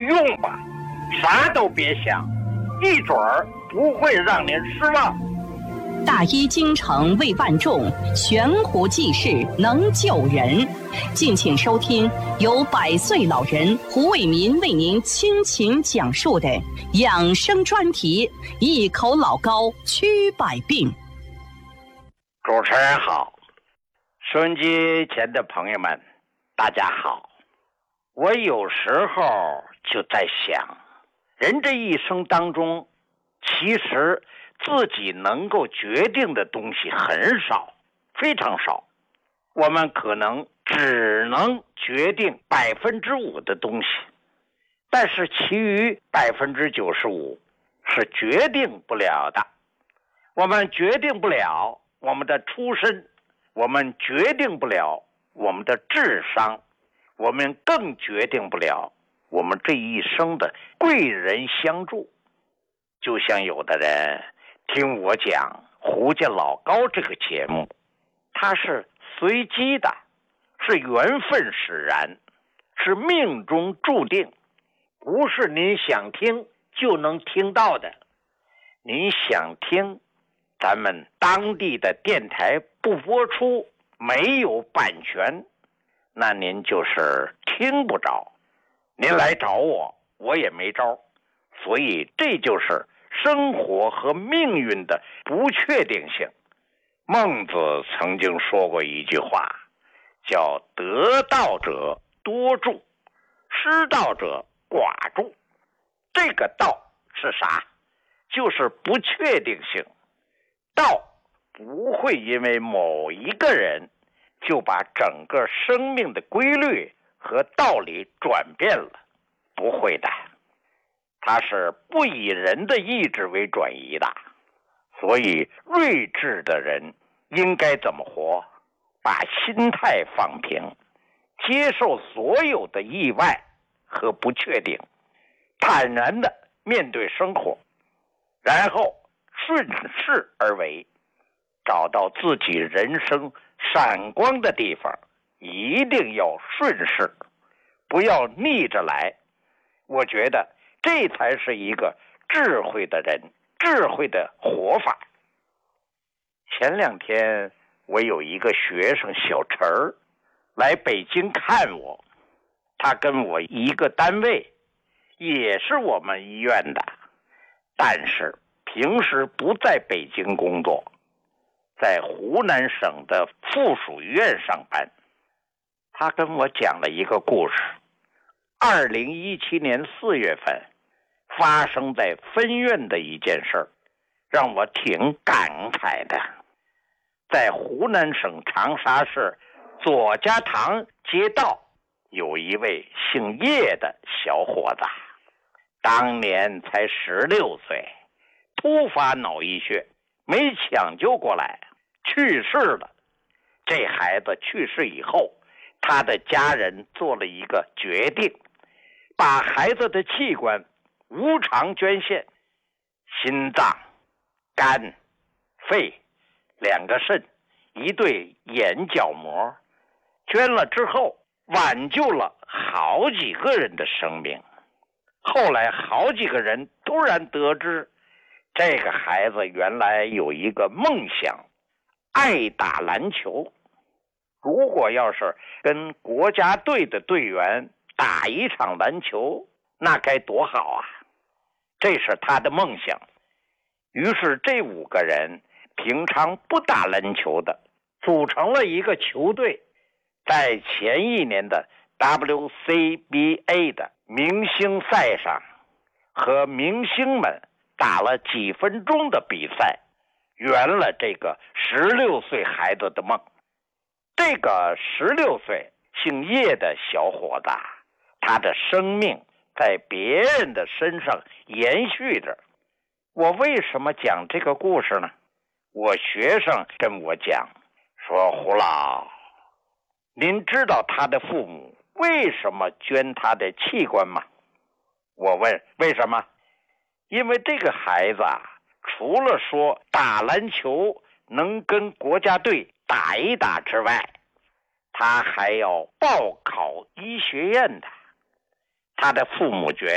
用吧，啥都别想，一准儿不会让您失望。 大医精诚为万众，悬壶济世能救人。敬请收听由100岁老人胡伟民为您倾情讲述的养生专题《一口老高驱百病》。 主持人好，收音机前的朋友们，大家好。我有时候就在想，人这一生当中，其实自己能够决定的东西很少，非常少。我们可能只能决定5%的东西，但是其余95%是决定不了的。我们决定不了我们的出身，我们决定不了我们的智商，我们更决定不了我们这一生的贵人相助。就像有的人听我讲胡家老高这个节目，它是随机的，是缘分使然，是命中注定，不是您想听就能听到的。您想听，咱们当地的电台不播出，没有版权，那您就是听不着。您来找我，我也没招。所以这就是生活和命运的不确定性。孟子曾经说过一句话，叫得道者多助，失道者寡助。这个道是啥？就是不确定性。道不会因为某一个人就把整个生命的规律和道理转变了，不会的。它是不以人的意志为转移的。所以睿智的人应该怎么活？把心态放平，接受所有的意外和不确定，坦然的面对生活，然后顺势而为，找到自己人生闪光的地方，一定要顺势，不要逆着来。我觉得这才是一个智慧的人，智慧的活法。前2天我有一个学生小陈儿来北京看我，他跟我一个单位，也是我们医院的，但是平时不在北京工作，在湖南省的附属医院上班。他跟我讲了一个故事，2017年4月份发生在分院的一件事儿，让我挺感慨的。在湖南省长沙市左家塘街道，有一位姓叶的小伙子，当年才16岁，突发脑溢血，没抢救过来，去世了。这孩子去世以后，他的家人做了一个决定，把孩子的器官无偿捐献，心脏、肝、肺、2个肾、1对眼角膜，捐了之后挽救了好几个人的生命。后来好几个人突然得知，这个孩子原来有一个梦想，爱打篮球。如果要是跟国家队的队员打一场篮球，那该多好啊！这是他的梦想。于是这5个人平常不打篮球的，组成了一个球队，在前1年的 WCBA 的明星赛上和明星们打了几分钟的比赛，圆了这个16岁孩子的梦。这个16岁姓叶的小伙子，他的生命在别人的身上延续着。我为什么讲这个故事呢？我学生跟我讲说，胡老，您知道他的父母为什么捐他的器官吗？我问为什么？因为这个孩子啊，除了说打篮球能跟国家队打一打之外，他还要报考医学院的。他的父母觉